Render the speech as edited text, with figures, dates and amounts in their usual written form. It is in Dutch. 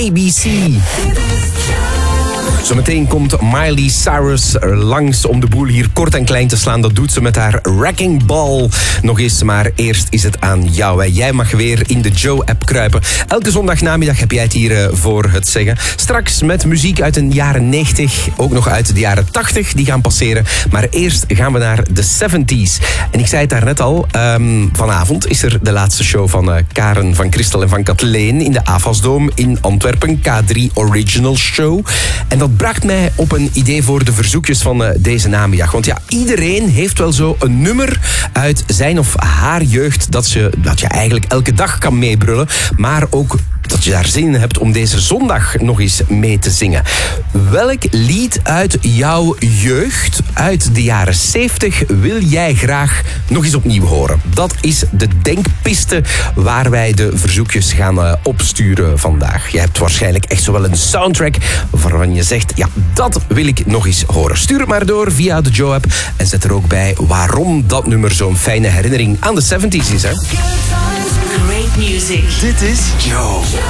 ABC. Zometeen komt Miley Cyrus langs om de boel hier kort en klein te slaan. Dat doet ze met haar Wrecking Ball. Nog eens, maar eerst is het aan jou. Hè. Jij mag weer in de Joe-app kruipen. Elke zondagnamiddag heb jij het hier voor het zeggen. Straks met muziek uit de jaren 90, ook nog uit de jaren 80, die gaan passeren. Maar eerst gaan we naar de 70s. En ik zei het daarnet al, vanavond is er de laatste show van Karen van Christel en van Kathleen in de Avasdome in Antwerpen. K3 Original Show. En dat bracht mij op een idee voor de verzoekjes van deze namiddag. Want ja, iedereen heeft wel zo een nummer uit zijn of haar jeugd dat je eigenlijk elke dag kan meebrullen. Maar ook dat je daar zin in hebt om deze zondag nog eens mee te zingen. Welk lied uit jouw jeugd, uit de jaren 70, wil jij graag nog eens opnieuw horen? Dat is de denkpiste waar wij de verzoekjes gaan opsturen vandaag. Je hebt waarschijnlijk echt zowel een soundtrack waarvan je zegt, ja, dat wil ik nog eens horen. Stuur het maar door via de Joe-app en zet er ook bij waarom dat nummer zo'n fijne herinnering aan de 70s is. Hè? Great music. Dit is Joe.